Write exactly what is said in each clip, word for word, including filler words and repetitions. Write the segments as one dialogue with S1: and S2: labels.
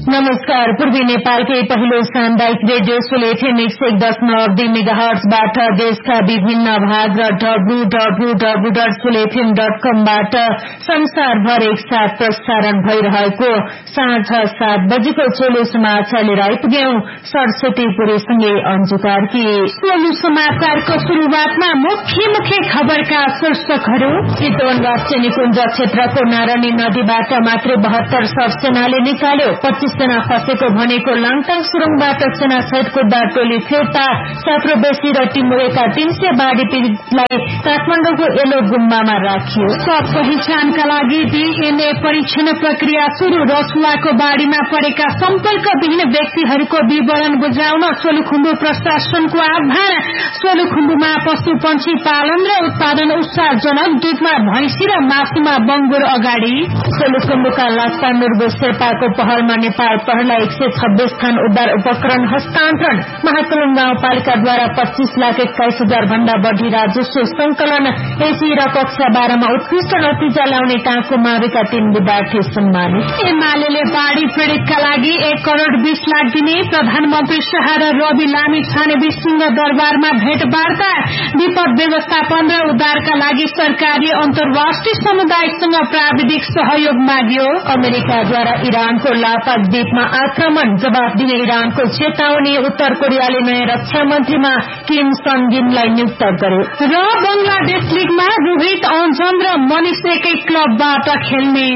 S1: नमस्कार। पूर्वी नेपालकै पहिलो सामुदायिक रेडियो सोल एफएम एक सय दशमलव दुई मेगाहर्जबाट देशका विभिन्न भाग र W W W dot sole FM dot कमबाट संसारभर एकसाथ प्रसारण भइरहेको साँझ सात बजेको सोलु समाचार लिएर आइपुग्यौं। सरस्वतीपुरीसँगै अन्जु कार्की। सोलु समाचारको शुरूआतमा मुख्य मुख्य खबरका शीर्षकहरू। चितवन राष्ट्रिय निकुञ्ज क्षेत्रको नारायणी नदीबाट मात्रै बहत्तर शव सेनाले निकाल्यो। पच्चीस जना फसेको भनेको लाङटाङ सुरुङबाट सेना सहितको उद्धार टोली फिर्ता। साप्रो बेसी र टिमुरेका तीन सय बाढ़ी पीड़ितलाई काठमाडौँको एलो गुम्बामा राखियो। सब पहिचानका लागि डीएनए परीक्षण प्रक्रिया शुरू। रसुवाको बाढ़ीमा परेका सम्पर्कविहीन व्यक्तिहरूको विवरण बुझाउन सोलुखुम्बु प्रशासनको आह्वान। सोलुखुम्बुमा पशु पंक्षी पालन र उत्पादन उत्साहजनक। दुधमा भैंसी र मासुमा बंगुर अगाडि। सोलुखुम्बुका लाक्पा नुर्बु शेर्पाको पहलमा नेपाल प्रहरलाई एक सय छब्बीस थान उद्धार उपकरण हस्तान्तरण। महाकुलुङ गाउँपालिकाद्वारा पच्चीस लाख एक्काइस हजार भन्दा बढ़ी राजस्व संकलन। एसी र कक्षा बाह्रमा उत्कृष्ट नतिजा ल्याउने काँको माविका तीन विद्यार्थी सम्मानित। एमाले बाढ़ी पीड़ितका लागि एक करोड़ बीस लाख दिने। प्रधानमन्त्री शाह र रवि लामी छाने सिंह दरबारमा भेटवार्ता। विपद व्यवस्थापन र उद्धारका लागि सरकारले अन्तर्राष्ट्रिय समुदायसँग प्राविधिक सहयोग माग्यो। अमेरिकाद्वारा इरानको लापा द्वीपमा आक्रमण जवाफ दिने इरानको चेतावनी। उत्तर कोरियाले नयाँ रक्षा मन्त्रीमा किम सन गिनलाई नियुक्त गर्यो। र बंगलादेश लीगमा रोहित अन्जम र मनिष एकै क्लबबाट खेल्ने।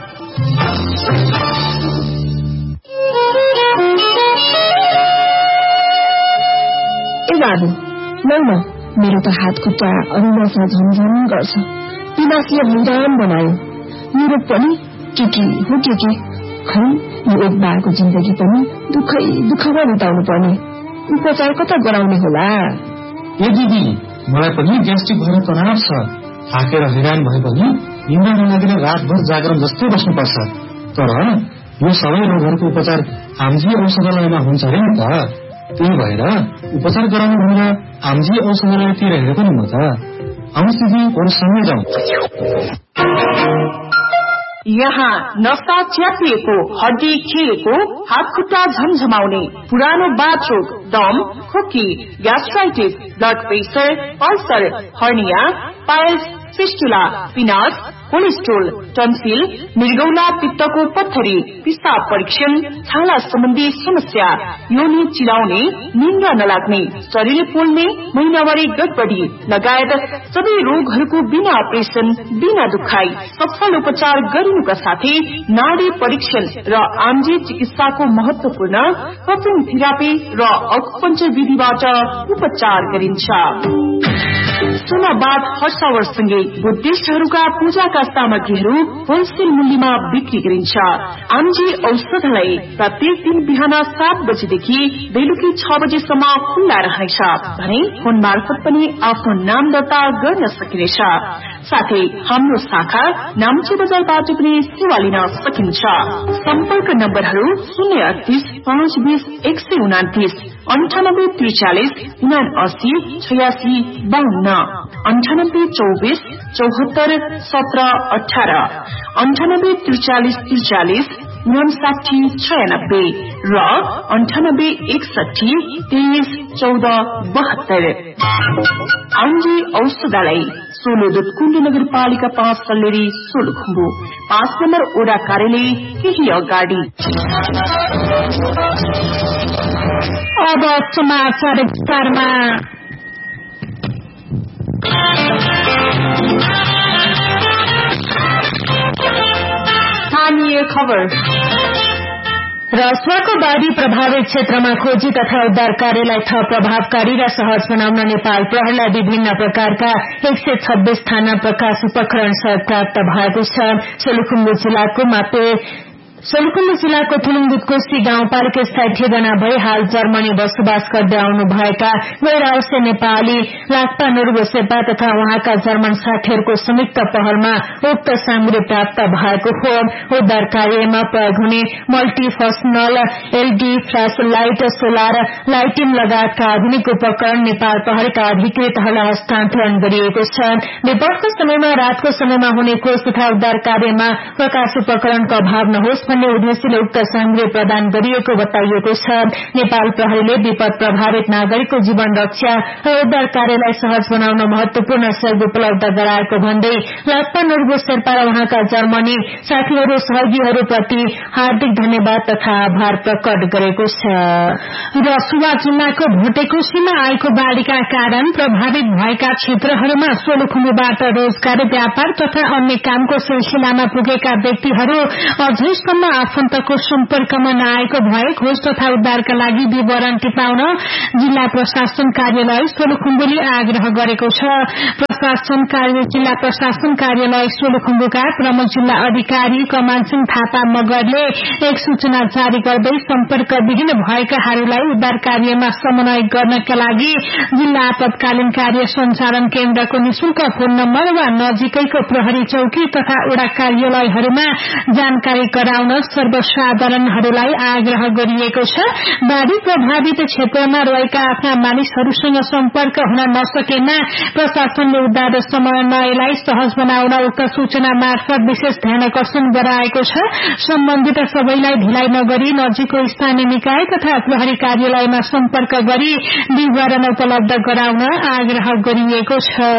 S2: ए बाबु लौ न, मेरो त हात खुट्टा अरुणासा झमझम गर्छ। पिनासले हैरान बनायो। युरोप पनि के के हो के के खै। यो एक बारको जिन्दगी पनि दुःखै दुःखमा बिताउनु पर्ने। उपचार कता गराउने होला?
S3: ए दिदी, मलाई पनि ग्यास्ट्रिक भएर तनाव छ। थाकेर हैरान भए पनि निन्द्रा नलागेर रातभर जागरण जस्तै बस्नुपर्छ। तर यो सबै रोगहरूको उपचार आमजी औषधालयमा हुन्छ अरे नि त। त्यही भएर उपचार गराउनु भनेर आमजी औषधालयतिर हेरेको नि म त। आउनुहोस् दिदी, अरू सँगै जाउँ।
S4: यहाँ नसा च्यापिएको, हड्डी खिएको, हात खुट्टा झमझमाउने, पुरानो बाथरोग, दम, खोकी, gastritis, blood pressure, ulcer, hernia, piles, fistula, पिनास, cholesterol, tonsil, मृगौला, पित्तको पत्थरी, पिसाब परीक्षण, छाला सम्बन्धी समस्या, योनि चिलाउने, निन्द्रा नलाग्ने, शरीर पोल्ने, महिनावारी गडबडी लगायत सबै रोगहरूको बिना अपरेसन, बिना दुखाई सफल उपचार गरिनुका साथै नाडी परीक्षण र आमजी चिकित्साको महत्वपूर्ण कपिङ थेरापी र अकुपञ्चर विधिबाट उपचार गरिन्छ। सुनाबाद हर्षावरसँगै बुद्धिस्टहरूका पूजाका सामग्रीहरू होलसेल मूल्यमा बिक्री गरिन्छ। आमजी औषधालय प्रत्येक दिन बिहान सात बजेदेखि बेलुकी छ बजेसम्म खुल्ला रहनेछ भने फोन मार्फत पनि आफ्नो नाम दर्ता गर्न सकिनेछ। साथै हाम्रो शाखा नाम्ची बजारबाट पनि सेवा लिन सकिन्छ। सम्पर्क नम्बरहरू शून्य अडतिस पाँच बीस एक सय उनातिस, अन्ठानब्बे त्रिचालिस उनासी छयासी बाहन्न, अन्ठानब्बे चौबिस चौहत्तर सत्र अठार, अन्ठानब्बे त्रिचालिस त्रिचालिस उनसाठी छयानब्बे र अन्ठानब्बे एकसठी तेइस चौध बहत्तर। आमजी औषधालय सोलो दुधकुण्ड नगरपालिका पाँच सल्लेरी सोलुखुम्बु, पाँच नम्बर ओडा कार्यालय केही अगाडि।
S1: अब समाचार विस्तारमा।
S4: स्थानीय खबर।
S1: रसुवाको बाढ़ी प्रभावित क्षेत्रमा खोजी तथा उद्धार कार्यलाई थप प्रभावकारी र सहज बनाउन नेपाल प्रहरलाई विभिन्न प्रकारका एक सय छब्बीस थाना प्रकाश उपकरण सहयोग प्राप्त भएको छ। सोलुखुम्बु जिल्लाको मापे सोलुखुम्बु जिल्लाको थुलुङदुधकोशी गाउँपालिका स्थायी ठेगाना भई हाल जर्मनी बसोबास गर्दै आउनु भएका गैर आवश्यक नेपाली लाक्पा नुर्बु शेर्पा तथा उहाँका जर्मन साथीहरूको संयुक्त पहलमा उक्त सामग्री प्राप्त भएको हो। उद्धार कार्यमा प्रयोग हुने मल्टीफंक्सनल LD flash light, solar lighting लगायतका आधुनिक उपकरण नेपाल प्रहरीका अधिकृतहरूलाई हस्तान्तरण गरिएको छ। विपदको समयमा रातको समयमा हुने खोज तथा उद्धार कार्यमा प्रकाश उपकरणको अभाव नहोस् भन्ने उद्देश्यले उक्त सामग्री प्रदान गरिएको बताइएको छ। नेपाल प्रहरीले विपद प्रभावित नागरिकको जीवन रक्षा र उद्धार कार्यलाई सहज बनाउन महत्वपूर्ण सहयोग उपलब्ध गराएको भन्दै लाक्पा नर्बु शेर्पा र उहाँका जर्मनी साथीहरू सहयोगीहरूप्रति हार्दिक धन्यवाद तथा आभार प्रकट गरेको छ।
S5: रसुवा जिल्लाको भोटेकोशीमा आएको बाढ़ीका कारण प्रभावित भएका क्षेत्रहरूमा सोलुखुम्बुबाट रोजगार व्यापार तथा अन्य कामको सिलसिलामा पुगेका व्यक्तिहरू अझैसम्म आफन्तको सम्पर्कमा नआएको भए खोज तथा उद्धारका लागि विवरण टिपाउन जिल्ला प्रशासन कार्यालय सोलुखुम्बुले आग्रह गरेको छ। प्रशासन कार्य जिल्ला प्रशासन कार्यालय सोलुखुम्बुका प्रमुख जिल्ला अधिकारी कमान सिंह थापा मगरले एक सूचना जारी गर्दै सम्पर्कविहीन भएकाहरूलाई उद्धार कार्यमा समन्वय गर्नका लागि जिल्ला आपतकालीन कार्य सञ्चालन केन्द्रको निशुल्क फोन नम्बर वा नजिकैको प्रहरी चौकी तथा वडा कार्यालयहरूमा जानकारी गराउन सर्वसाधारणहरूलाई आग्रह गरिएको छ। बाढ़ी प्रभावित क्षेत्रमा रहेका आफ्ना मानिसहरूसँग सम्पर्क हुन नसकेमा प्रशासनले उद्धार र समन्वयलाई सहज बनाउन उक्त सूचना मार्फत विशेष ध्यानकर्षण गराएको छ। सम्बन्धित सबैलाई ढिलाइ नगरी नजिकको स्थानीय निकाय तथा प्रहरी कार्यालयमा सम्पर्क गरी विवरण उपलब्ध गराउन आग्रह गरिएको छ।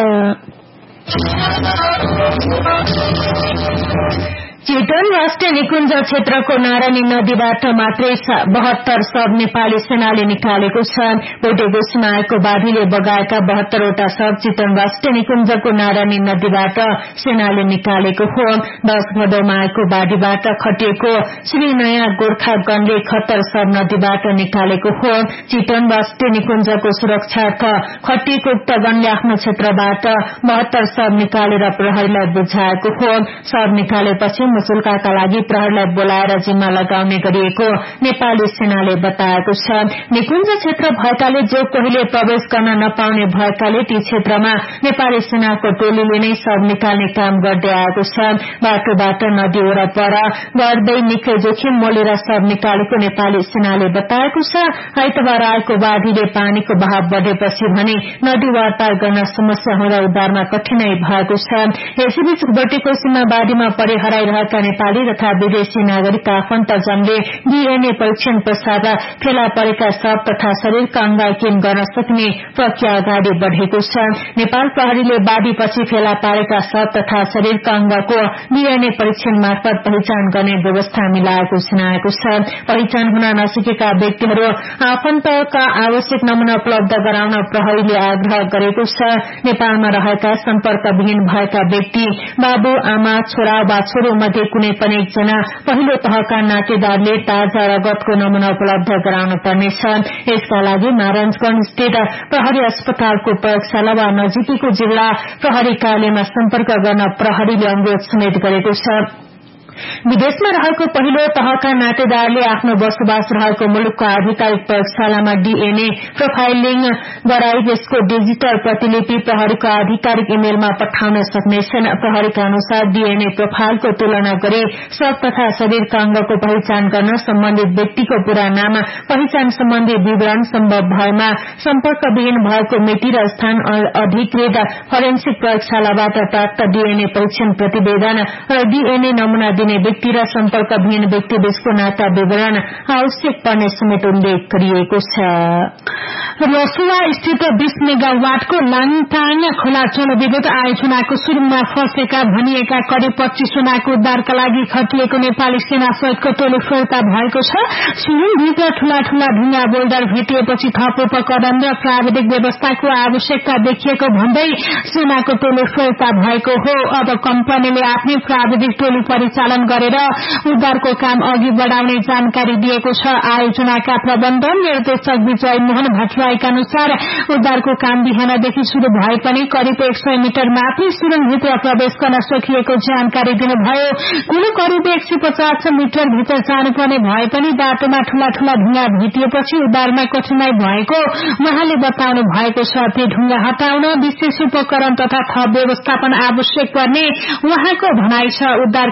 S1: चितवन राष्ट्रिय निकुञ्ज क्षेत्रको नारायणी नदीबाट मात्रै बहत्तर शव नेपाली सेनाले निकालेको छ। भोटेकोशीमा आएको बाढ़ीले बगाएका बहत्तरवटा शव चितवन राष्ट्रिय निकुञ्जको नारायणी नदीबाट सेनाले निकालेको हो। दश भदौमा आएको बाढ़ीबाट खटिएको श्री नयाँ गोर्खा गणले इकहत्तर शव नदीबाट निकालेको हो। चितवन राष्ट्रिय निकुञ्जको सुरक्षार्थ खटिएको उक्त गणले आफ्नो क्षेत्रबाट बहत्तर शव निकालेर प्रहरीलाई बुझाएको हो। शव निकालेपछि मुचुल्काका लागि प्रहरीलाई बोलाएर जिम्मा लगाउने गरिएको नेपाली सेनाले बताएको छ। निकुञ्ज क्षेत्र भएकाले जो कोहीले प्रवेश गर्न नपाउने भएकाले ती क्षेत्रमा नेपाली सेनाको टोलीले नै शव निकाल्ने काम गर्दै आएको छ। बाटोबाट नदी वरपर गर्दै निकै जोखिम मोलेर शव निकालेको नेपाली सेनाले बताएको छ। आइतबार आएको बाढ़ीले पानीको बहाव बढेपछि भने नदी वारपार गर्न समस्या हुँदा उद्धारमा कठिनाई भएको छ। यसैबीच भोटेकोशीमा बाढ़ीमा परे हराइरहेका नेपाली तथा विदेशी नागरिकका आफन्तजनले डीएनए परीक्षण पश्चात फेला परेका शव तथा शरीरका अङ्गाइकिन गर्न सक्ने प्रक्रिया अगाडि बढ़ेको छ। नेपाल प्रहरीले बाढ़ीपछि फेला पारेका शव तथा शरीरका अङ्गको डीएनए परीक्षण मार्फत पहिचान गर्ने व्यवस्था मिलाएको जनाएको छ। पहिचान हुन नसकेका व्यक्तिहरू आफन्तका आवश्यक नमूना उपलब्ध गराउन प्रहरीले आग्रह गरेको छ। नेपालमा रहेका सम्पर्कविहीन भएका व्यक्ति बाबु आमा छोरा वा छोरो मध्ये कुनै पनि एकजना पहिलो तहका नातेदारले ताजा रगतको नमूना उपलब्ध गराउन पर्नेछ। यसका लागि नारायणगंज स्थित प्रहरी अस्पतालको प्रयोगशाला वा नजिकैको जिल्ला प्रहरी कार्यालयमा सम्पर्क गर्न प्रहरीले अनुरोध समेत गरेको छ। विदेशमा रहेको पहिलो तहका नातेदारले आफ्नो बसोबास रहेको मुलुकको आधिकारिक प्रयोगशालामा डीएनए प्रोफाइलिङ गराई यसको डिजिटल प्रतिलिपि प्रहरीको आधिकारिक इमेलमा पठाउन सक्नेछन्। प्रहरीका अनुसार डीएनए प्रोफाइलको तुलना गरी शव तथा शरीरका अङ्गको पहिचान गर्न सम्बन्धित व्यक्तिको पूरा नाम, पहिचान सम्बन्धी विवरण, सम्भव भएमा सम्पर्कविहीन भएको मिति र स्थान, अधिकृत फरेन्सिक प्रयोगशालाबाट प्राप्त डीएनए परीक्षण प्रतिवेदन र डीएनए नमूना दिने व्यक्ति र सम्पर्कविहीन व्यक्ति बीचको नाता विवरण आवश्यक पर्ने समेत उल्लेख गरिएको छ।
S5: रसुवा स्थित बीस मेगावाटको लाङटाङ खोला जलविद्युत आयोजनाको सुरुङमा फँसेका भनिएका करिब पच्चीस जनाको उद्धारका लागि खटिएको नेपाली सेना सहितको टोली फिर्ता भएको छ। सुरुङभित्र ठूला ठूला ढुङ्गा बोल्डर भेटिएपछि थप उपकरण र प्राविधिक व्यवस्थाको आवश्यकता देखिएको भन्दै सेनाको टोली फिर्ता भएको हो। अब कम्पनीले आफ्नै प्राविधिक टोली परिचालन गरेर उद्धारको काम अघि बढ़ाउने जानकारी दिएको छ। आयोजनाका प्रबन्धन निर्देशक विजय मोहन भट्टराईका अनुसार उद्धारको काम बिहानदेखि शुरू भए पनि करिब एक सय मिटर माथि सुरुङभित्र प्रवेश गर्न सकिएको जानकारी दिनुभयो। कुल करिब एक सय पचास मिटर भित्र जानुपर्ने भए पनि बाटोमा ठूला ठूला ढुङ्गा भेटिएपछि उद्धारमा कठिनाई भएको उहाँले बताउनु भएको छ। ती ढुङ्गा हटाउन विशेष उपकरण तथा थप व्यवस्थापन आवश्यक पर्ने उहाँको भनाइ छ। उद्धारको काम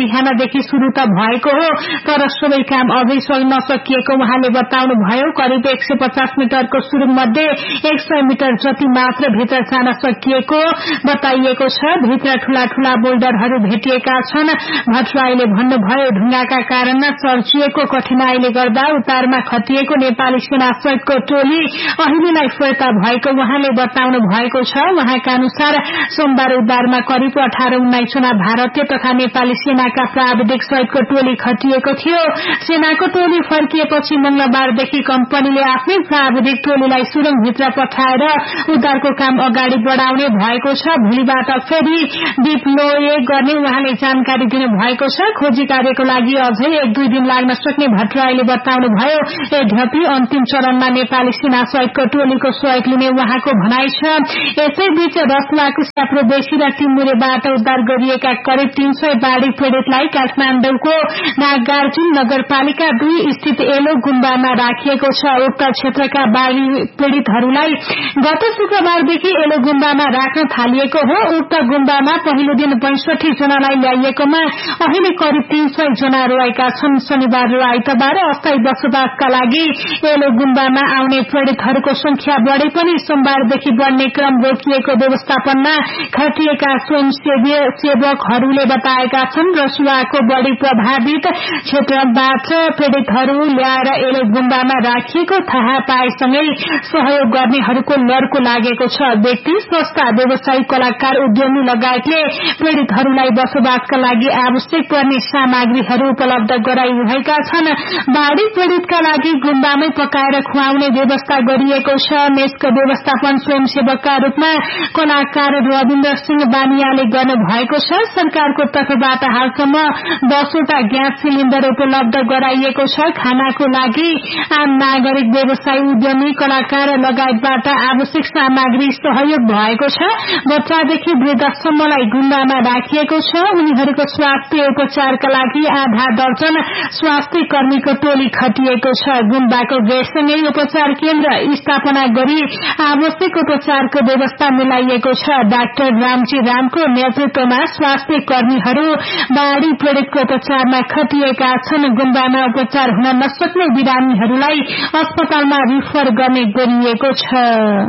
S5: बिहानदेखि शुरू त भएको हो, तर सबै काम अझै नसकिएको उहाँले बताउनुभयो। करिब एक सय पचास मिटरको सुरुङ मध्ये एक सय मिटर जति मात्र भित्र जान सकिएको बताइएको छ। भित्र ठूला ठूला बोल्डरहरू भेटिएका छन्। भट्टराईले भन्नुभयो, ढुङ्गाका कारण चर्चिएको कठिनाईले गर्दा उतारमा खटिएको नेपाली सेना सहितको टोली अहिलेलाई फिर्ता भएको उहाँले बताउनु भएको छ। उहाँका अनुसार सोमबार उद्धारमा करिब अठार उन्नाइस जना भारतीय तथा नेपाली सेनाका प्राविधिक सहितको टोली खटिएको थियो। सेनाको टोली फर्किएपछि मंगलबारदेखि कम्पनीले आफ्नै प्राविधिक टोलीलाई सुरुङभित्र पठाएर उद्धारको काम अगाडि बढ़ाउने भएको छ। भोलिबाट फेरि डिप्लोय गर्ने उहाँले जानकारी दिनु भएको छ। खोजी कार्यको लागि अझै एक दुई दिन लाग्न सक्ने भट्टराईले बताउनुभयो। यद्यपि अन्तिम चरणमा नेपाली सेना सहितको टोलीको सहयोग लिने उहाँको भनाइ छ। यसैबीच रसुवाकुसा प्रदेशी र टिमुरेबाट उद्धार गरिएका करिब तीन सय बाढ़ी पीड़ितलाई काठमाडौँको नागार्जुन नगरपालिका दुई स्थित एलो गुम्बामा राखिएको छ। उक्त क्षेत्रका बाढ़ी पीड़ितहरूलाई गत शुक्रबारदेखि एलो गुम्बामा राख्न थालिएको हो। उक्त गुम्बामा पहिलो दिन पैंसठी जनालाई ल्याइएकोमा अहिले करिब तीन सय जना रहेका छन्। शनिबार र आइतबार अस्थायी बसोबासका लागि एलो गुम्बामा आउने पीड़ितहरूको संख्या बढ़े पनि सोमबारदेखि बढ़ने क्रम रोकिएको व्यवस्थापनमा खटिएका स्वयंसेवी सेवकहरूले बताएका छन्। रसुवाको बढ़ी प्रभावित क्षेत्रबाट पीड़ितहरू ल्याएर एलो गुम्बामा राखिएको थाहा पाएसँगै सहयोग गर्नेहरूको लड्को लागेको छ। व्यक्ति, संस्था, व्यवसायी, कलाकार, उद्यमी लगायतले पीड़ितहरूलाई बसोबासका लागि आवश्यक पर्ने सामग्रीहरू उपलब्ध गराइरहेका छन्। बाढ़ी पीड़ितका लागि गुम्बामै पकाएर खुवाउने व्यवस्था गरिएको छ। मेसको व्यवस्थापन स्वयंसेवकका रूपमा कलाकार रविन्द्र सिंह बानियाले गर्नु भएको छ। सरकारको तर्फबाट हालसम्म दसवटा ग्यास सिलिण्डर उपलब्ध गराइएको छ। खानाको लागि आम नागरिक, व्यवसायी, उद्यमी, कलाकार लगायतबाट आवश्यक सामग्री सहयोग भएको छ। बच्चादेखि वृद्धसम्मलाई गुम्बामा राखिएको छ। उनीहरूको स्वास्थ्य उपचारका लागि आधा दर्जन स्वास्थ्य कर्मीको टोली खटिएको छ। गुम्बाको गेटसँगै उपचार केन्द्र स्थापना गरी आवश्यक उपचारको व्यवस्था मिलाइएको छ। डाक्टर रामजी रामको नेतृत्वमा स्वास्थ्य कर्मीहरू बाढ़ी पीड़ितको उपचारमा खटिएका छन्। गुम्बामा उपचार हुन नसक्ने बिरामीहरूलाई अस्पतालमा रिफर गर्ने गरिएको छ।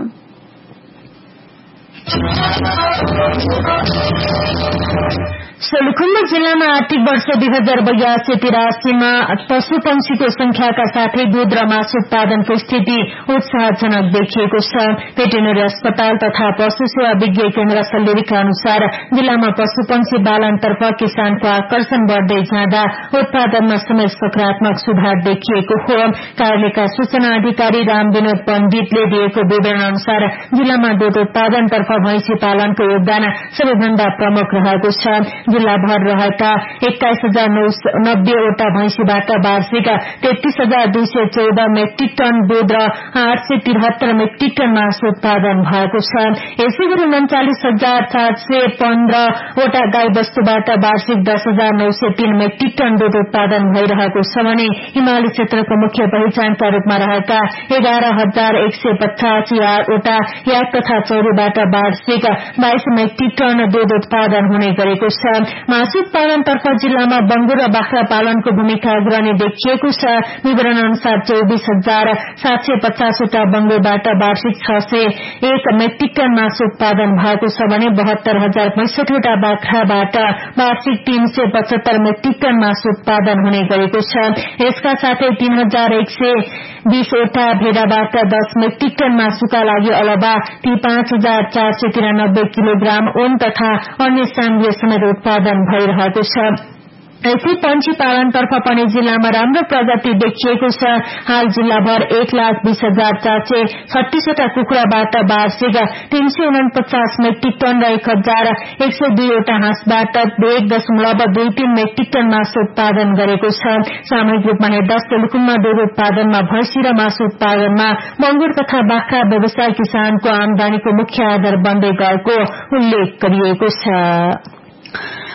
S1: सोलुखुम्बु जिल्लामा आर्थिक वर्ष दुई हजार बयासी तिरासीमा पशु पंक्षीको संख्याका साथै दूध र मासु उत्पादनको स्थिति उत्साहजनक देखिएको छ। भेटेरिनरी अस्पताल तथा पशु सेवा विज्ञ केन्द्र सल्लेरीका अनुसार जिल्लामा पशु पंक्षी पालनतर्फ किसानको आकर्षण बढ़दै जाँदा उत्पादनमा समेत सकारात्मक सुधार देखिएको हो। कार्यालयका सूचना अधिकारी राम विनोद पण्डितले दिएको विवरण अनुसार जिल्लामा दूध उत्पादनतर्फ भैंसी पालनको योगदान सबैभन्दा प्रमुख रहेको छ। जिल्लाभर रहेका एक्काइस हजार नब्बेवटा भैंसीबाट वार्षिक तेत्तीस हजार दुई सय चौध मेट्रिक टन दूध र आठ सय तिहत्तर मेट्रिक टन मासु उत्पादन भएको छ। यसै गरी उन्चालिस हजार सात सय पन्ध्रवटा गाई वस्तुबाट वार्षिक दस हजार नौ सय तीन मेट्रिक टन दूध उत्पादन भइरहेको छ भने हिमाली क्षेत्रको मुख्य पहिचानका रूपमा रहेका एघार हजार एक सय पचासीवटा याक तथा चौरीबाट वार्षिक बाइस मेट्रिक टन दूध उत्पादन हुने गरेको छ। मासु उत्पादनतर्फ जिल्लामा बंगुर र बाख्रा पालनको भूमिका अग्रणी देखिएको छ। विवरण अनुसार चौबिस हजार सात सय पचासवटा बंगुरबाट वार्षिक छ सय एक मेट्रिक टन मासु उत्पादन भएको छ भने बहत्तर हजार पैंसठीवटा बाख्राबाट वार्षिक तीन सय पचहत्तर मेट्रिक टन मासु उत्पादन हुने गरेको छ। यसका साथै तीन हजार एक सय बीसवटा भेडाबाट दस मेट्रिक टन मासुका लागि अलावा ती पाँच हजार चार सय तिरानब्बे किलोग्राम ऊन तथा अन्य सामग्री समेत उत्पादन भइरहेको छ। ऐसै पंक्षी पालनतर्फ पनि जिल्लामा राम्रो प्रगति देखिएको छ। हाल जिल्लाभर एक लाख बीस हजार चार सय छत्तीसवटा कुखुराबाट वार्षिक तीन सय उनपचास मेट्रिक टन र एक हजार एक सय दुईवटा हाँसबाट एक दशमलव दुई तीन मेट्रिक टन मासु उत्पादन गरेको छ। सामूहिक रूपमा हेर्दा सोलुखुम्बुमा दूध उत्पादनमा भैंसी र मासु उत्पादनमा बंगुर तथा बाख्रा व्यवसाय किसानको आमदानीको मुख्य आधार बन्दै गएको उल्लेख गरिएको छ।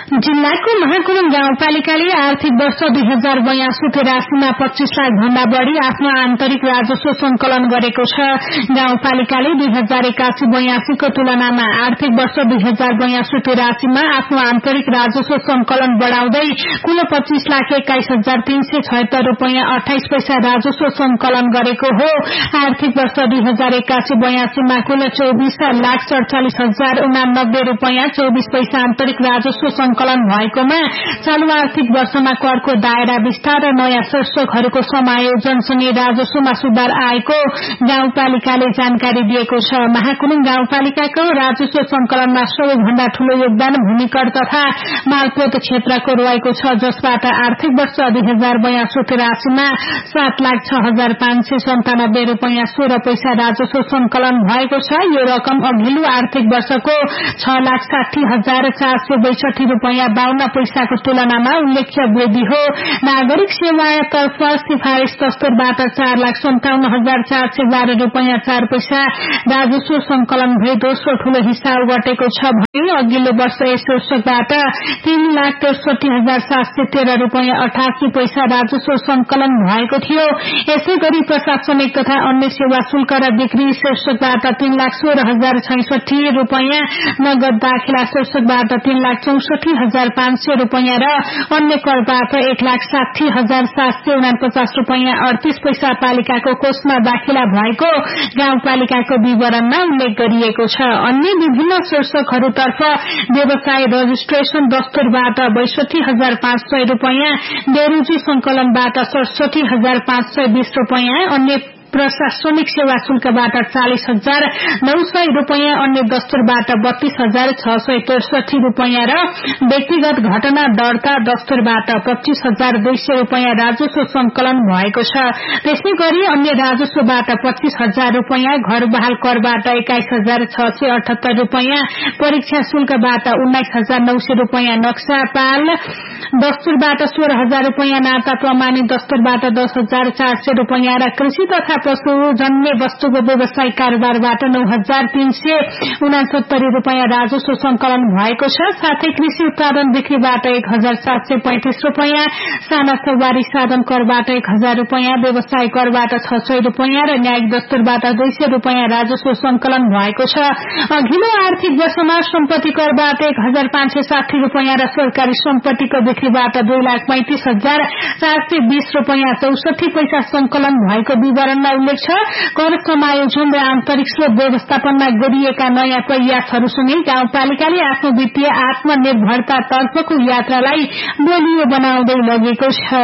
S5: जिल्लाको महाकुलुङ गाउँपालिकाले आर्थिक वर्ष दुई हजार बयासी तेरासीमा पच्चीस लाख भन्दा बढ़ी आफ्नो आन्तरिक राजस्व संकलन गरेको छ। गाउँपालिकाले दुई हजार एकासी बयासीको तुलनामा आर्थिक वर्ष दुई हजार बयासी तेरासीमा आफ्नो आन्तरिक राजस्व संकलन बढ़ाउँदै कुल पच्चीस लाख एक्काइस हजार तीन सय छयत्तर रूपियाँ अठाइस पैसा राजस्व संकलन गरेको हो। आर्थिक वर्ष दुई हजार एकासी बयासीमा कुल चौबिस लाख सड़चालिस हजार उनानब्बे रूपियाँ चौबिस पैसा आन्तरिक राजस्व संकलन भएकोमा चालू आर्थिक वर्षमा करको दायरा विस्तार र नयाँ शीर्षकहरूको समायोजनसँगै राजस्वमा सुधार आएको गाउँपालिकाले जानकारी दिएको छ। महाकुलुङ गाउँपालिकाको राजस्व संकलनमा सबैभन्दा ठूलो योगदान भूमिकर तथा मालपोत क्षेत्रको रहेको छ, जसबाट आर्थिक वर्ष दुई हजार बयासी तेरासीमा सात लाख छ हजार पाँच सय सन्तानब्बे रूपियाँ सोह्र पैसा राजस्व संकलन भएको छ। यो रकम अघिल्लो आर्थिक वर्षको छ लाख साठी हजार चार सय बैसठी रूपियाँ बाहन्न पैसाको तुलनामा उल्लेख्य वृद्धि हो। नागरिक सेवातर्फ सिफारिश दस्तरबाट चार लाख सन्ताउन्न हजार चार सय बाह्र रूपियाँ चार पैसा राजस्व संकलन भई दोस्रो ठूलो हिस्सा ओगटेको छ भने अघिल्लो वर्ष यस शीर्षकबाट तीन लाख त्रिसठी हजार सात सय तेह्र रूपियाँ अठासी पैसा राजस्व संकलन भएको थियो। यसै गरी प्रशासनिक तथा अन्य सेवा शुल्क र बिक्री शीर्षकबाट तीन लाख सोह्र हजार छैसठी रूपियाँ, नगद दाखिला शीर्षकबाट तीन लाख चौसठी हजार पाँच सय रूपियाँ र अन्य करबाट एक लाख साठी हजार सात सय उनापचास रूपियाँ अडतीस पैसा पालिकाको कोषमा दाखिला भएको गाउँपालिकाको विवरणमा उल्लेख गरिएको छ। अन्य विभिन्न शीर्षकहरूतर्फ व्यवसाय रजिस्ट्रेशन दस्तुरबाट बैसठी हजार पाँच सय रूपियाँ, बेरोजी संकलनबाट सडसठी हजार पाँच सय बीस रूपियाँ, अन्य प्रशासनिक सेवा शुल्कबाट चालीस हजार नौ सय रूपियाँ, अन्य दस्तुरबाट बत्तीस हजार छ सय त्रिसठी रूपियाँ र व्यक्तिगत घटना दर्ता दस्तुरबाट पच्चीस हजार दुई सय रूपियाँ राजस्व संकलन भएको छ। त्यसै गरी अन्य राजस्वबाट पच्चीस हजार रूपियाँ, घर बहाल करबाट एक्काइस हजार छ सय अठहत्तर रूपियाँ, परीक्षा शुल्कबाट उन्नाइस हजार नौ सय रूपियाँ, नक्सा पाल दस्तुरबाट सोह्र हजार रूपियाँ, नाता प्रमाणित दस्तुरबाट दस हजार चार सय रूपियाँ र कृषि तथा पशुजन्य वस्तुको व्यवसायिक कारोबारबाट नौ हजार तीन सय उनासत्तरी रूपियाँ राजस्व संकलन भएको छ। साथै कृषि उत्पादन बिक्रीबाट एक हजार सात सय पैंतिस रूपियाँ, साना सवारी साधन करबाट एक हजार रूपियाँ, व्यवसाय करबाट छ सय रूपियाँ र न्यायिक दस्तुरबाट दुई सय रूपियाँ राजस्व संकलन भएको छ। अघिल्लो आर्थिक वर्षमा सम्पत्ति करबाट एक हजार पाँच सय साठी रूपियाँ र सरकारी सम्पत्तिको बिक्रीबाट दुई लाख पैंतिस हजार चार सय बीस रूपियाँ चौसठी पैसा संकलन भएको विवरणमा उल्लेख छ। कर समायोजन र आन्तरिक स्रोत व्यवस्थापनमा गरिएका नयाँ प्रयासहरूसँगै गाउँपालिकाले आफ्नो वित्तीय आत्मनिर्भरता तर्फको यात्रालाई बलियो बनाउँदै लगेको छ।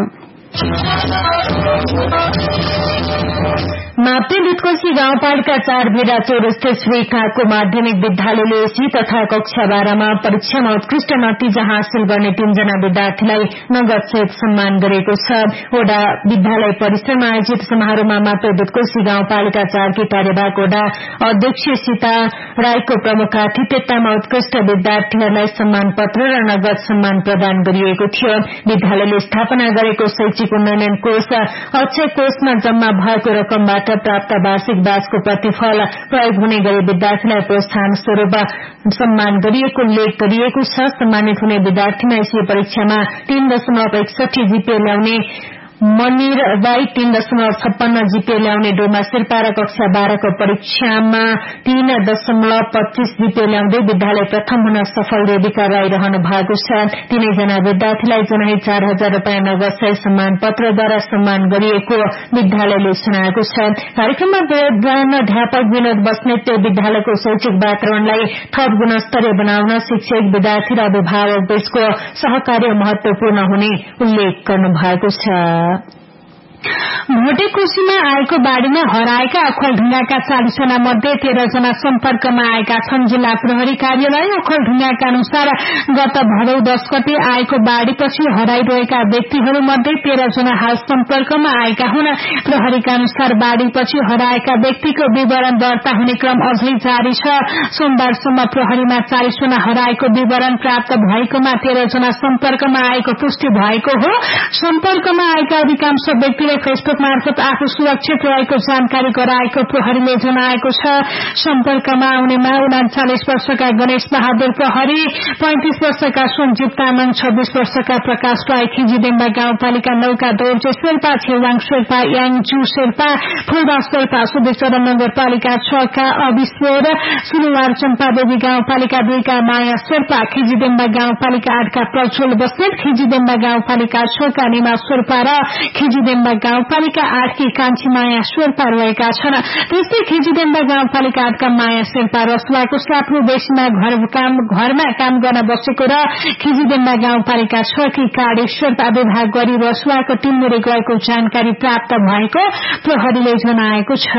S1: मापे दुधकोशी गाउँपालिका चार भेडा चोर स्थित श्री काको माध्यमिक विद्यालयले एसी तथा कक्षा बाह्रमा परीक्षामा उत्कृष्ट नतिजा हासिल गर्ने तीनजना विद्यार्थीलाई नगद सहित सम्मान गरेको छ। वडा विद्यालय परिसरमा आयोजित समारोहमा मापे दुधकोशी गाउँपालिका चारकी कार्यवाहक वडा अध्यक्ष सीता राईको प्रमुख आतिथ्यतामा उत्कृष्ट विद्यार्थीहरूलाई सम्मान पत्र र नगद सम्मान प्रदान गरिएको थियो। विद्यालयले स्थापना गरेको शैक्षिक उन्नयन कोष अक्षय कोषमा जम्मा भएको रकमबाट प्राप्त वार्षिक ब्याजको प्रतिफल प्रयोग हुने गरी विद्यार्थीलाई प्रोत्साहन स्वरूप सम्मान गरिएको उल्लेख गरिएको छ। सम्मानित हुने विद्यार्थीमा एसए परीक्षामा तीन दशमलव एकसठी जीपीए ल्याउने मनिर राई, तीन दशमलव छप्पन्न जीपीए ल्याउने डोमा शेर्पा र कक्षा बाह्रको परीक्षामा तीन दशमलव पच्चीस जीपीए ल्याउँदै विद्यालय प्रथम हुन सफल रेबिका राई रहनु भएको छ। तीनैजना विद्यार्थीलाई जनाई चार हजार रूपियाँ नगद सहित सम्मान पत्रद्वारा सम्मान गरिएको विद्यालयले सुनाएको छ। कार्यक्रममा प्रधानाध्यापक विनोद बस्नेतले विद्यालयको शैक्षिक वातावरणलाई थप गुणस्तरीय बनाउन शिक्षक, विद्यार्थी र अभिभावक बीचको सहकार्य महत्वपूर्ण हुने उल्लेख गर्नु भएको छ। भोटेकोशीमा आएको बाढ़ीमा हराएका अखलढुङ्गाका चालिसजना मध्ये तेह्र जना सम्पर्कमा आएका छन्। जिल्ला प्रहरी कार्यालय अखलढुङ्गाका अनुसार गत भदौ दश गते आएको बाढ़ीपछि हराइरहेका व्यक्तिहरूमध्ये तेह्र जना हाल सम्पर्कमा आएका हुन्। प्रहरीका अनुसार बाढ़ीपछि हराएका व्यक्तिको विवरण दर्ता हुने क्रम अझै जारी छ। सोमबारसम्म प्रहरीमा चालिसजना हराएको विवरण प्राप्त भएकोमा तेह्र जना सम्पर्कमा आएको पुष्टि भएको हो। सम्पर्कमा आएका अधिकांश व्यक्तिले
S5: फेसबुक मार्फत आफू सुरक्षित रहेको जानकारी गराएको प्रहरीले जनाएको छ। सम्पर्कमा आउनेमा उनाचालिस वर्षका गणेश बहादुर प्रहरी, पैंतिस वर्षका सञ्जीव तामाङ, छब्बीस वर्षका प्रकाश राई, खिजीडेम्बा गाउँपालिका नौका दौर्जे शेर्पा, छेवाङ शेर्पा, याङचु शेर्पा, फुलबा शेर्पा, सुदेश्वर नगरपालिका छ का अविश्वर, सुनुवार चम्पादेवी गाउँपालिका दुई का माया शेर्पा, खिजीडेम्बा गाउँपालिका आठ का प्रज्वल बस्नेत, खिजीडेम्बा गाउँपालिका छ का निमा शेर्पा र खिजीडेम्बा गाउँपालिका आठ की कान्छी माया शेर्पा रहेका छन्। त्यस्तै खिजीडेम्बा गाउँपालिका आठ का माया शेर्पा रसुवाको साप्रो बेसीमा घर काम घरमा काम गर्न बसेको र खिजीडेम्बा गाउँपालिका छ की काडी शेर्पा विभाग गरी रसुवाको टिमुरे गएको जानकारी प्राप्त भएको प्रहरीले जनाएको छ।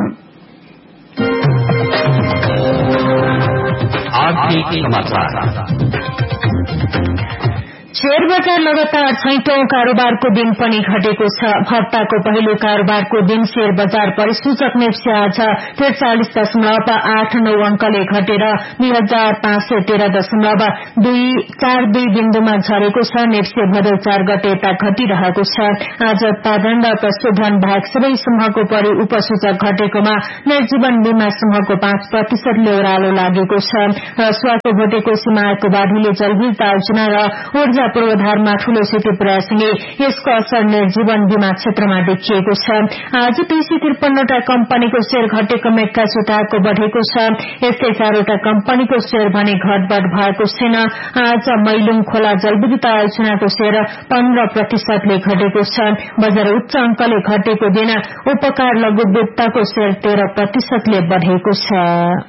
S5: शेयर बजार लगातार छैटौं कारोबारको दिन पनि घटेको छ। हप्ताको पहिलो कारोबारको दिन शेयर बजार परिसूचक नेप्से आज त्रिचालिस दशमलव आठ नौ अंकले घटेर दुई हजार पाँच सय तेह्र दशमलव दुई चार दुई बिन्दुमा झरेको छ। नेप्से भदौ चार गते यता घटिरहेको छ। आज उत्पादन र पशुधन बाहेक सबै समूहको परि उपसूचक घटेकोमा निर्जीवन बीमा समूहको पाँच प्रतिशतले ओह्रालो लागेको छ। रसुवाको भोटेको सीमाको बाढीले जलविद्युत आयोजना र ऊर्जा पूर्वाधारमा ठूलो क्षति पुर्याएसँगै यसको असर निर्जीवन बीमा क्षेत्रमा देखिएको छ। आज दुई सय त्रिपन्नवटा कम्पनीको शेयर घटेको एक्काइस वटाको बढ़ेको छ। यस्तै चारवटा कम्पनीको शेयर भने घटबढ़ भएको छैन। आज मैलुङ खोला जलविद्युत आयोजनाको शेयर पन्ध्र प्रतिशतले घटेको छ। बजार उच्च अंकले घटेको दिन उपकार लघु वित्तको शेयर तेह्र प्रतिशतले बढ़ेको छ।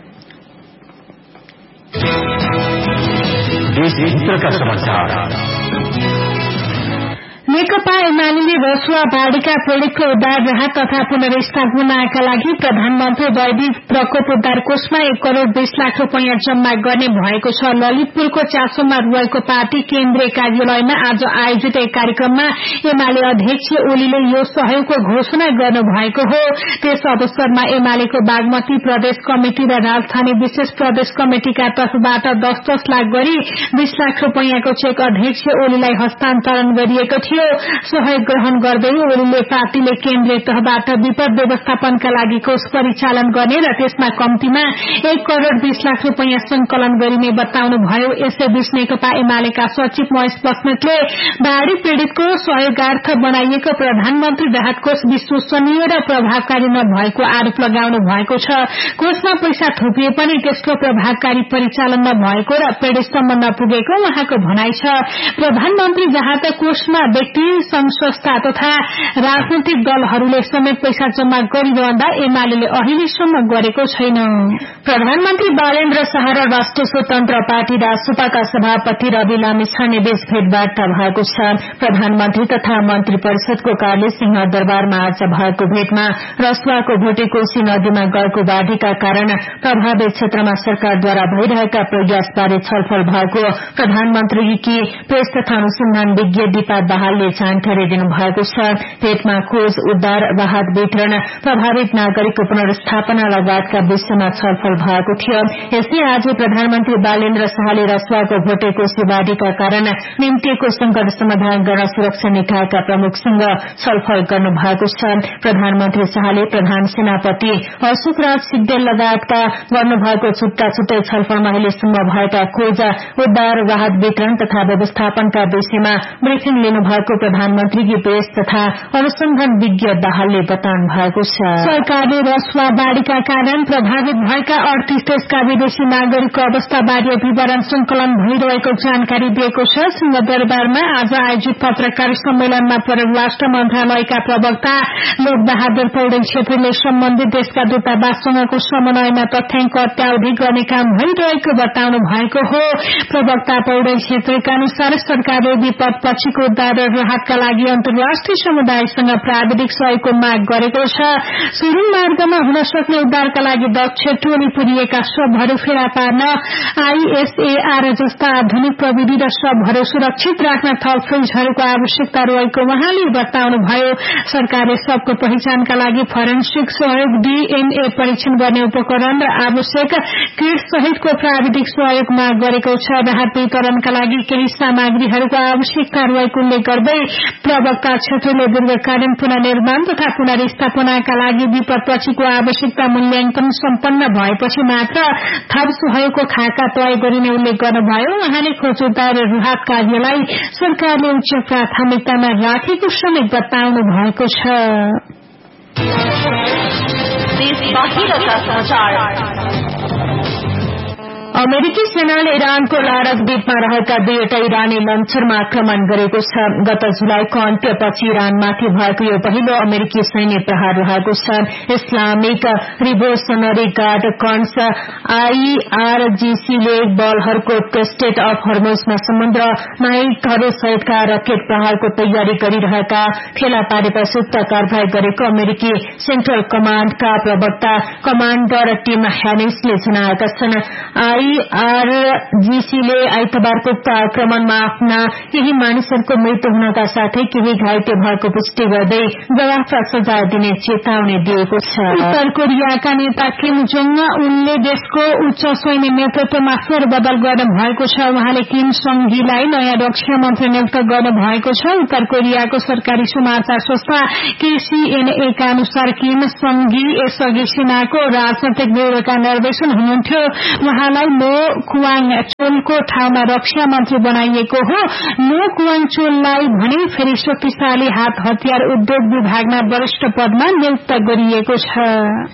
S5: नेकपा एमाले रसुवा बाढ़ीका पीड़ितको उद्धार राहत तथा पुनर्स्थापनाका लागि प्रधानमन्त्री दैविक प्रकोप उद्धार कोषमा एक करोड़ बीस लाख रूपियाँ जम्मा गर्ने भएको छ। ललितपुरको चासोमा रहेको पार्टी केन्द्रीय कार्यालयमा आज आयोजित एक कार्यक्रममा एमाले अध्यक्ष ओलीले यो सहयोगको घोषणा गर्नु भएको हो। त्यस अवसरमा एमालेको बागमती प्रदेश कमिटी र राजधानी विशेष प्रदेश कमिटिका तर्फबाट दस दस लाख गरी बीस लाख रूपियाँको चेक अध्यक्ष ओलीलाई हस्तान्तरण गरिएको थियो। सहयोग ग्रहण गर्दै ओलीले पार्टीले केन्द्रीय तहबाट विपद व्यवस्थापनका लागि कोष परिचालन गर्ने र त्यसमा कम्तीमा एक करोड़ बीस लाख रूपियाँ संकलन गरिने बताउनुभयो। यसैबीच नेकपा एमालेका सचिव महेश बस्नेतले बाढ़ी पीड़ितको सहयोगार्थ बनाइएको प्रधानमन्त्री राहत कोष विश्वसनीय र प्रभावकारी नभएको आरोप लगाउनु भएको छ। कोषमा पैसा थुपिए पनि त्यसको प्रभावकारी परिचालन नभएको र पीड़ितसम्म नपुगेको उहाँको भनाइ छ। प्रधानमन्त्री राहत कोषमा व्यक्ति संघ संस्था तथा राजनैतिक दलहरूले समेत पैसा जम्मा गरिरहँदा एमाले अहिलेसम्म गरेको छैन। प्रधानमन्त्री बालेन्द्र शाह र राष्ट्रिय स्वतन्त्र पार्टी रासुपाका सभापति रवि लामिछाने बीच भेटवार्ता भएको छ। प्रधानमन्त्री तथा मन्त्री परिषदको कार्यालय सिंहदरबारमा आज भएको भेटमा रसुवाको भोटेकोशी नदीमा गएको बाढ़ीका कारण प्रभावित क्षेत्रमा सरकारद्वारा भइरहेका प्रयासबारे छलफल भएको प्रधानमन्त्रीकी प्रेस तथा अनुसन्धान विज्ञ दीपा दाहालले जानकारी दिनुभएको छ। भेटमा खोज, उद्धार, राहत वितरण, प्रभावित नागरिकको पुनर्स्थापना लगायतका विषयमा छलफल भएको थियो। यसै आज प्रधानमन्त्री बालेन्द्र शाहले रसुवाको भोटेकोशी बाढ़ीका कारण निम्तिएको संकट समाधान गर्न सुरक्षा निकायका प्रमुखसँग छलफल गर्नु भएको छ। प्रधानमन्त्री शाहले प्रधान सेनापति अशोक राज सिग्देल लगायतका गर्नुभएको छुट्टा छुट्टै छलफलमा अहिलेसम्म भएका खोज, उद्धार, राहत वितरण तथा व्यवस्थापनका विषयमा ब्रिफिङ लिनुभएको प्रधानमन्त्रीकी प्रेस तथा अनुसन्धान विज्ञ दाहालले बताउनु भएको छ। सरकारले रसुवा बाढ़ीका कारण प्रभावित भएका अडतीस देशका विदेशी नागरिकको अवस्थाबारे विवरण संकलन भइरहेको जानकारी दिएको छ। सिंहदरबारमा आज आयोजित पत्रकार सम्मेलनमा परराष्ट्र मन्त्रालयका प्रवक्ता लोकबहादुर पौडेल छेत्रीले सम्बन्धित देशका दूतावाससँगको समन्वयमा तथ्याङ्क अत्यावधि गर्ने काम भइरहेको बताउनु भएको हो। प्रवक्ता पौडेल छेत्रीका अनुसार सरकारले विपद पछिको उद्धार र राहतका लागि अन्तर्राष्ट्रिय समुदायसँग प्राविधिक सहयोगको माग गरेको छ। सुरुङ मार्गमा हुन सक्ने उद्धारका लागि दक्ष टोली पुरिएका शवहरू फेला पार्न आईएसएआर जस्ता आधुनिक प्रविधि र शवहरू सुरक्षित राख्न थप फ्रिजहरूको आवश्यकता रहेको उहाँले बताउनुभयो। सरकारले शवको पहिचानका लागि फरेन्सिक सहयोग, डीएनए परीक्षण गर्ने उपकरण र आवश्यक किट सहितको प्राविधिक सहयोग माग गरेको छ। राहत वितरणका लागि केही सामग्रीहरूको आवश्यकता रहेको उल्लेख गर्दै गर्दै प्रवक्ता क्षेत्रले दीर्घकालीन पुनर्निर्माण तथा पुनर्स्थापनाका लागि विपदपछिको आवश्यकता मूल्याङ्कन सम्पन्न भएपछि मात्र थप सहयोगको खाका तय गरिने उल्लेख गर्नुभयो। उहाँले खोजुद्धा र राहत कार्यलाई सरकारले उच्च प्राथमिकतामा राखेको समेत बताउनु भएको छ। अमेरिकी सेनाले इरानको लारक द्वीपमा रहेका दुईवटा इरानी लन्चरमा आक्रमण गरेको छ। गत जुलाईको अन्त्यपछि इरानमाथि भएको यो पहिलो अमेरिकी सैन्य प्रहार रहेको छ। इस्लामिक रिभोल्युसनरी गार्ड कर्प्स आईआरजीसीले बलहरूको स्टेट अफ हर्मुजमा समुद्र नायिकहरू सहितका रकेट प्रहारको तयारी गरिरहेका फेला पारेपछि उक्त कारवाही गरेको अमेरिकी सेन्ट्रल कमाण्डका प्रवक्ता कमाण्डर टिम ह्यानिसले जनाएका छन्। आईआरजीसीले आइतबारको उक्त आक्रमणमा आफ्ना केही मानिसहरूको मृत्यु हुनका साथै केही घाइते भएको पुष्टि गर्दै जवाफमा सजाय दिने चेतावनी दिएको छ। उत्तर कोरियाका नेता किम जोङ उनले देशको उच्च सैन्य नेतृत्वमा फेरबदल गर्नु भएको छ। उहाँले किम सङ हीलाई नयाँ रक्षा मन्त्री नियुक्त गर्नु भएको छ। उत्तर कोरियाको सरकारी समाचार संस्था केसीएनएका अनुसार किम सङ ही यसअघि सेनाको राजनैतिक ब्यूरोका निर्देशन हुनुहुन्थ्यो। उहाँलाई लो कुवाङ चोलको ठाउँमा रक्षा मन्त्री बनाइएको हो। लो कुवाङ चोललाई भने फेरि शक्तिशाली हात हतियार उद्योग विभागमा वरिष्ठ पदमा नियुक्त गरिएको छ।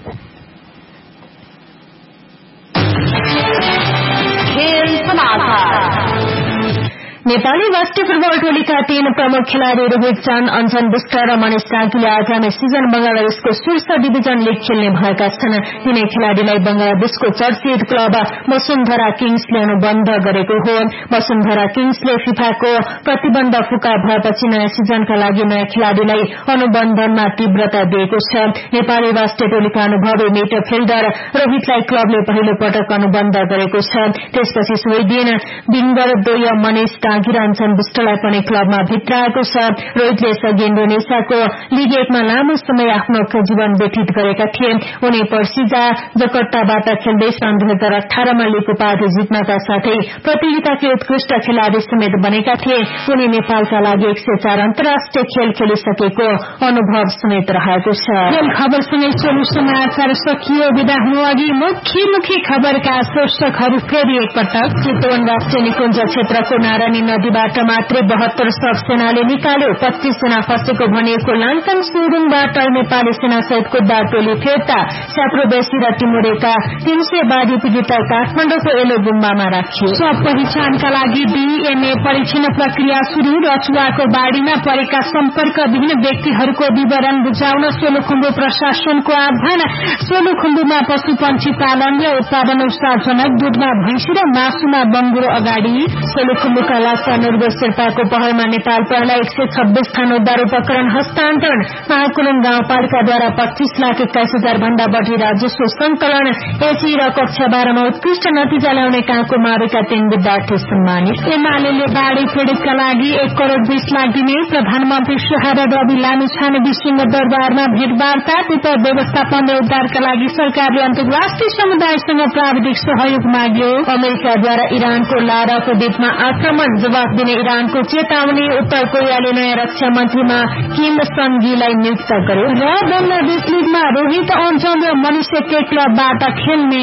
S5: नेपाली राष्ट्रिय फुटबल टोलीका तीन प्रमुख खेलाड़ी रोहित चान्द, अञ्जन विष्ट र मनिष सार्कीले आगामी सिजन बंगलादेशको शीर्ष डिभिजन लीग खेल्ने भएका छन्। तीनै खेलाड़ीलाई बंगलादेशको चर्चित क्लब वसुन्धरा किङ्सले अनुबन्ध गरेको हो। वसुन्धरा किङ्सले फिफाको प्रतिबन्ध फुका भएपछि नयाँ सिजनका लागि नयाँ खेलाड़ीलाई अनुबन्धनमा तीव्रता दिएको छ। नेपाली राष्ट्रिय टोलीका अनुभवी मिडफिल्डर रोहितलाई क्लबले पहिलो पटक अनुबन्ध गरेको छ। त्यसपछि सोही दिन विङ्गर द्वय मनिष र अञ्जन विष्टलाई पनि क्लबमा भित्राएको छ। रोहितले यसअघि इण्डोनेसियाको लीग एकमा लामो समय आफ्नो जीवन व्यतीत गरेका थिए। उनी पर्सिजा जकर्ताबाट खेल्दै सन् दुई हजार अठारमा लीग उपाधि जित्नका साथै प्रतियोगिताकै उत्कृष्ट खेलाड़ी समेत बनेका थिए। उनी नेपालका लागि एक सय चार अन्तर्राष्ट्रिय खेल खेलिसकेको अनुभव समेत रहेको छ। खेल खबरसँगै सोलु समाचार सकियो। विदा हुनु अघि मुख्य मुख्य खबरका शीर्षकहरू फेरि एकपटक। चितवन राष्ट्रिय निकुञ्ज क्षेत्रको नारायणी नदीबाट मात्रै बहत्तर शव सेनाले निकाल्यो। पच्चीस जना फँसेको भनिएको लाङटाङ सुरुङबाट नेपाली सेना सहितको दार टोली फिर्ता। स्याप्रोबेसी र टिमुरेका तीन सय बाढ़ी पीड़ित काठमाडौँको एलो गुम्बामा राखियो। सब पहिचानका लागि डीएनए परीक्षण प्रक्रिया शुरू। रचुवाको बाढ़ीमा परेका सम्पर्कविहीन व्यक्तिहरूको विवरण बुझाउन सोलुखुम्बु प्रशासनको आह्वान। सोलुखुम्बुमा पशुपन्छी पालन र उत्पादन उत्साहजनक। दूधमा भैंसी र मासुमा बंगुरो अगाडि। सोलुखुम्बुका लासा नुर्गो शेर्पाको पहलमा नेपाल प्रहरीलाई एक सय छब्बीस खान उद्धार उपकरण हस्तान्तरण। महाकुलुङ गाउँपालिकाद्वारा पच्चीस लाख एक्काइस हजार भन्दा बढ़ी राजस्व संकलन। एसी र कक्षा बाह्रमा उत्कृष्ट नतिजा ल्याउने काँको माविका तीन विद्यार्थी सम्मानित। एमाले बाढ़ी पीड़ितका लागि एक करोड़ बीस लाख दिने। प्रधानमन्त्री सुहारा रवि लामिछाने विसिंह दरबारमा भेटवार्ता। विपद व्यवस्थापन र उद्धारका लागि सरकारले अन्तर्राष्ट्रिय समुदायसँग प्राविधिक सहयोग माग्यो। अमेरिकाद्वारा इरानको लारक द्वीपमा आक्रमण जवाफ दिने इरानको चेतावनी। उत्तर कोरियाले नयाँ रक्षा मन्त्रीमा किम सङ हीलाई नियुक्त गर्यो। र बंगलादेश लीगमा रोहित, अञ्जन र मनिष एकै क्लबबाट खेल्ने।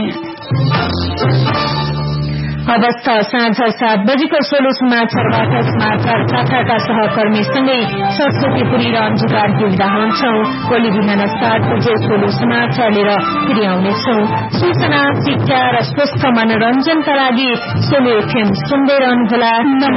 S5: अवस्था साँझ सात बजेको सोलु समाचारबाट समाचार शाखाका सहकर्मीसँगै सरस्वतीपुरी र अन्जुकार गिर्दा हुन्छौं। भोलि बिहान सात बजे सोलु समाचार लिएर फेरि आउनेछौं। सूचना, शिक्षा र स्वस्थ मनोरञ्जनका लागि सोलु एफएम सुन्दै रहनुहोला।